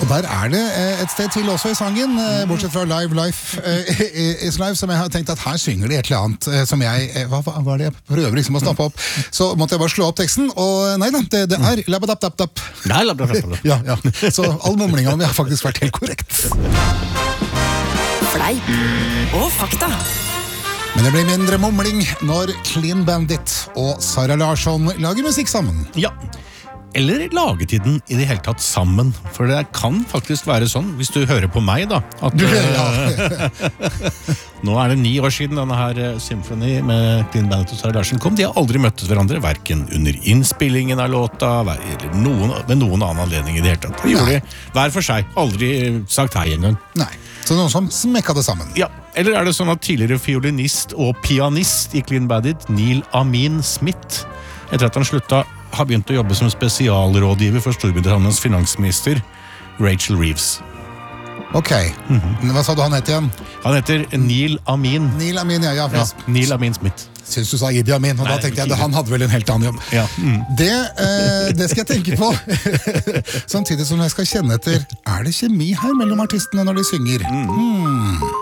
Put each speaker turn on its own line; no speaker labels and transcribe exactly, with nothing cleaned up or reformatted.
der er det et sted til også i sangen, bortsett fra Live Life is Live, som jeg har tenkt at her synger de et eller annet som jeg, hva var det jeg prøver liksom å snappe opp, så måtte jeg bare slå opp teksten, og nei da, det, det er labadap-dap-dap.
Nei, labadap-dap-dap.
Ja, ja, så all mumlingene har faktisk vært helt korrekt.
Fleip og fakta.
Men det blir mindre mumling når Clean Bandit og Sara Larsson lager musikk sammen.
Ja, eller laget i den i det hele tatt sammen. For det kan faktisk være sånn, hvis du hører på meg da, at
Ja.
nå er det ni år siden denne her Symphony med Clean Bandit og Sara Larsson kom. De har aldri møttes hverandre, hverken under innspillingen av låta, eller noen, ved noen annen anledning i det hele tatt. De gjorde det hver for seg, aldri sagt hei en gang.
Nei, så noen som smekka det sammen.
Ja, eller er det sånn at tidligere fiolinist og pianist i Clean Bandit, Neil Amin Smith, etter at han slutta, har begynt å jobbe som spesialrådgiver for Storbritanniens finansminister, Rachel Reeves.
Ok, mm-hmm. Hva sa du han het igjen?
Han heter Neil Amin.
Neil Amin, ja, ja.
Ja, Neil Amin Smith.
Syns du sa Idi Amin, og Nei, da tenkte jeg at han hadde vel en helt annen jobb.
Ja. Mm.
Det, eh, det skal jeg tenke på. Samtidig som jeg skal kjenne etter, er det kjemi her mellom artistene når de synger? Mm. Hmm.